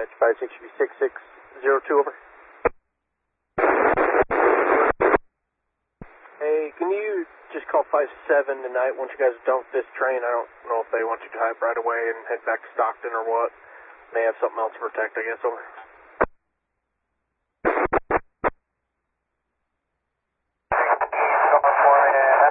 Dispatch 56602, over. Hey, can you just call 57 tonight once you guys dump this train? I don't know if they want you to hype right away and head back to Stockton or what. May have something else to protect, I guess, over.